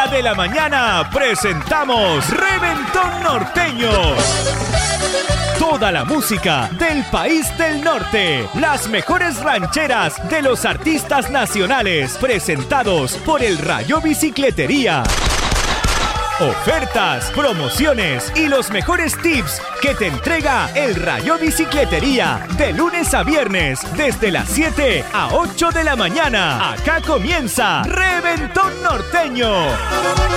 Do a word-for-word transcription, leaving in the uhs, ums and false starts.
de la mañana presentamos Reventón Norteño. Toda la música del país del norte, las mejores rancheras de los artistas nacionales, presentados por el Rayo Bicicletería. Ofertas, promociones y los mejores tips que te entrega el Rayo Bicicletería de lunes a viernes desde las siete a ocho de la mañana. Acá comienza Reventón Norteño.